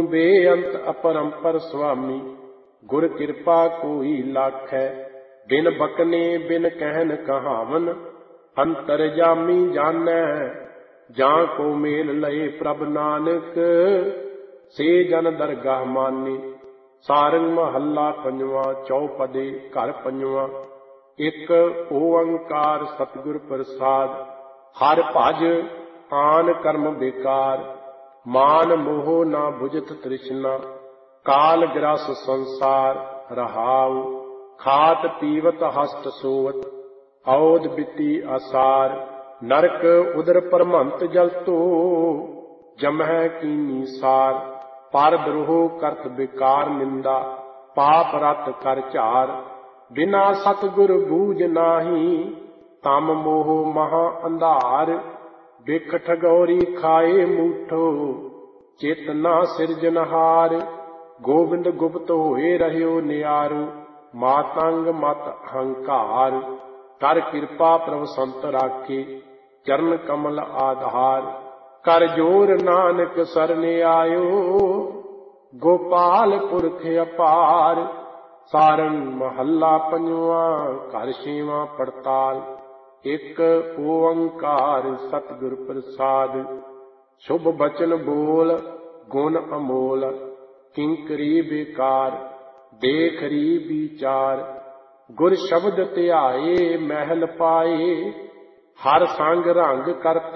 ਬੇਅੰਤ ਅਪਰੰਪਰ ਸੁਆਮੀ, ਗੁਰ ਕਿਰਪਾ ਕੋਈ ਲਾਖੈ। ਬਿਨ ਬਕਨੇ ਬਿਨ ਕਹਿਨ ਕਹਾਵਨ, ਅੰਤਰਜਾਮੀ ਜਾਣੈ। ਜਾਂ ਕੋ ਮੇਲ ਲਏ ਪ੍ਰਭ ਨਾਨਕ, ਸੇ ਜਨ ਦਰਗਾਹ ਮਾਨੀ। ਸਾਰੰਗ ਮਹੱਲਾ ਪੰਜਵਾਂ। ਚੌਪਦੇ ਘਰ ਪੰਜਵਾਂ। ਇੱਕ ਓੰਕਾਰ ਸਤਿਗੁਰ ਪ੍ਰਸਾਦ। ਹਰਿ ਭਜ ਆਨ ਕਰਮ ਬੇਕਾਰ, ਮਾਨ ਮੋਹ ਨਾ ਬੁਝਤ ਤ੍ਰਿਸ਼ਨਾ। ਕਾਲ ਗ੍ਰਸ ਸੰਸਾਰ ਰਹਾਉ, ਖਾਤ ਪੀਵਤ ਹਸਤ ਸੋਵਤ। ਔਦ ਬਿਤੀ ਆਸਾਰ, ਨਰਕ ਉਦਰ ਪਰਮੰਤ ਜਲਤੋ। ਜਮਹਿ ਕੀਨੀ ਸਾਰ, ਪਰ ਦਰੋਹ ਕਰਤ ਬੇਕਾਰ ਨਿੰਦਾ। ਪਾਪ ਰਤ ਕਰ ਝਾਰ, ਬਿਨਾ ਸਤਿਗੁਰ ਬੂਝ ਨਾਹੀ। ਤਮ ਮੋਹ ਮਹਾ ਅੰਧਾਰ, ਬਿਖ ਠਗੌਰੀ ਖਾਏ ਮੂਠੋ। ਚਿਤ ਨਾ ਸਿਰਜਨਹਾਰ, ਗੋਬਿੰਦ ਗੁਪਤ ਹੋਏ ਰਹਿਓ ਨਿਆਰੂ। ਮਾਤੰਗ ਮਤ ਅਹੰਕਾਰ, ਕਰ ਕਿਰਪਾ ਪ੍ਰਭ ਸੰਤ ਰਾਖੇ। ਚਰਨ ਕਮਲ ਆਧਾਰ, ਕਰ ਜੋਰ ਨਾਨਕ ਸਰਨੇ ਆਇਓ। ਗੋਪਾਲ ਪੁਰਖ ਅਪਾਰ। ਸਾਰੰਗ ਮਹੱਲਾ ਪੰਜਵਾਂ। ਘਰ ਛੇਵਾਂ ਪੜਤਾਲ। ਇੱਕ ਓੰਕਾਰ ਸਤਿਗੁਰ ਪ੍ਰਸਾਦ। ਸ਼ੁਭ ਬਚਨ ਬੋਲ ਗੁਣ ਅਮੋਲ, ਕਿੰਕਰੀ ਬੇਕਾਰ ਦੇਖ ਰੀ ਵਿਚਾਰ। ਗੁਰ ਸ਼ਬਦ ਧਿਆਏ ਮਹਿਲ ਪਾਏ, ਹਰ ਸੰਗ ਰੰਗ ਕਰ